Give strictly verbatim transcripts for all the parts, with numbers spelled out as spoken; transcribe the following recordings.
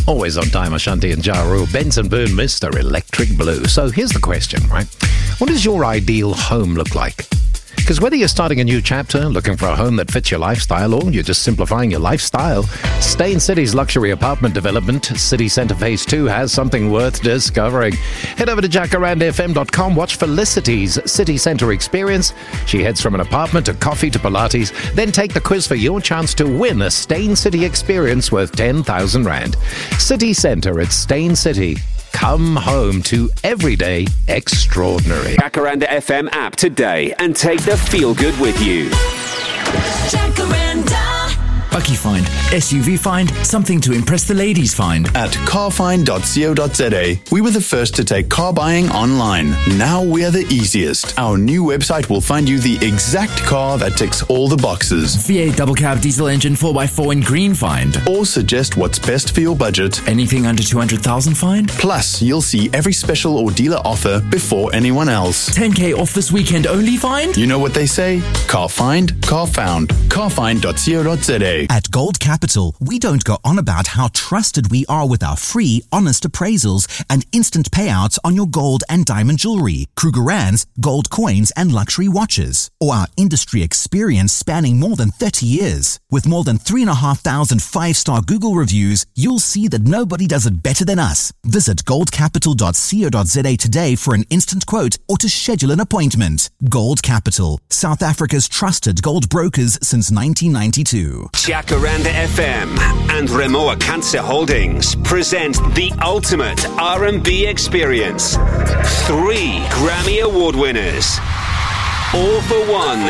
Always on time, Ashanti and Ja Rule. Benson Boone, Mister Electric Blue. So here's the question, right? What does your ideal home look like? Because whether you're starting a new chapter, looking for a home that fits your lifestyle, or you're just simplifying your lifestyle, Stain City's luxury apartment development, City Centre Phase two, has something worth discovering. Head over to jacaranda f m dot com, watch Felicity's City Centre experience. She heads from an apartment to coffee to Pilates, then take the quiz for your chance to win a Stain City experience worth ten thousand rand. City Centre at Stain City. Come home to everyday extraordinary. Jacaranda F M app today and take the feel good with you. Jacaranda. Bucky find, S U V find, something to impress the ladies find. At carfind dot co dot z a, we were the first to take car buying online. Now we're the easiest. Our new website will find you the exact car that ticks all the boxes. V eight double cab diesel engine four by four in green find. Or suggest what's best for your budget. Anything under two hundred thousand find. Plus, you'll see every special or dealer offer before anyone else. ten K off this weekend only find. You know what they say? Car find, car found. carfind dot co dot z a. At Gold Capital, we don't go on about how trusted we are with our free, honest appraisals and instant payouts on your gold and diamond jewelry, Krugerrands, gold coins and luxury watches, or our industry experience spanning more than thirty years. With more than three and a half thousand five-star Google reviews, you'll see that nobody does it better than us. Visit gold capital dot co dot z a today for an instant quote or to schedule an appointment. Gold Capital, South Africa's trusted gold brokers since nineteen ninety-two. Jacaranda F M and Remoa Cancer Holdings present the ultimate R and B experience. Three Grammy Award winners. All for one.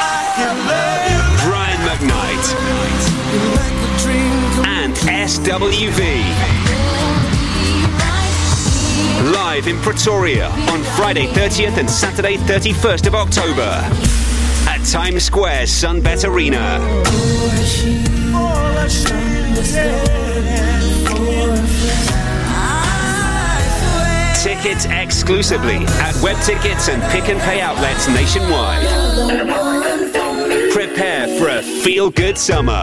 Brian McKnight and S W V. Live in Pretoria on Friday thirtieth and Saturday thirty-first of October. At Times Square Sunbet Arena. Tickets exclusively at web tickets and pick and pay outlets nationwide. Prepare for a feel-good summer.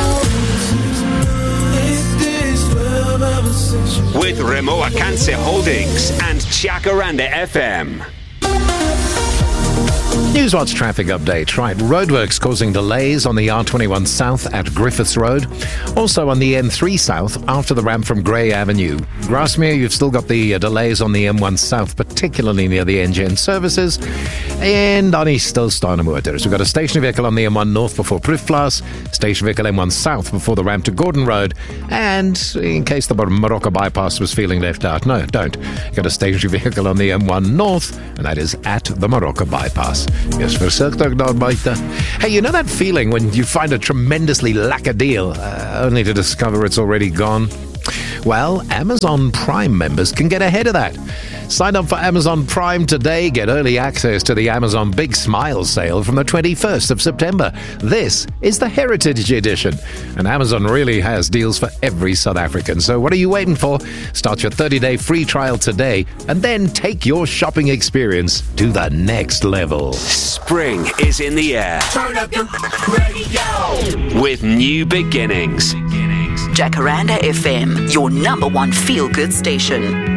With Remoa Cancer Holdings and Jacaranda F M. Newswatch traffic update. Right, roadworks causing delays on the R twenty-one South at Griffiths Road. Also on the N three South after the ramp from Grey Avenue. Grasmere, you've still got the uh, delays on the M one South, particularly near the N G N services. And on East still Steinamoorters. We've got a station vehicle on the M one North before Proefplaas, station vehicle M one South before the ramp to Gordon Road. And in case the Morocco bypass was feeling left out, no, don't. You've got a stationary vehicle on the M one North, and that is at the Morocco bypass. Yes, voorzichtig daar buiten. Hey, you know that feeling when you find a tremendously lacquer deal, uh, only to discover it's already gone? Well, Amazon Prime members can get ahead of that. Sign up for Amazon Prime today. Get early access to the Amazon Big Smile sale from the twenty-first of September. This is the Heritage Edition. And Amazon really has deals for every South African. So what are you waiting for? Start your thirty-day free trial today and then take your shopping experience to the next level. Spring is in the air. Turn up your radio. With new beginnings. Jacaranda F M, your number one feel-good station.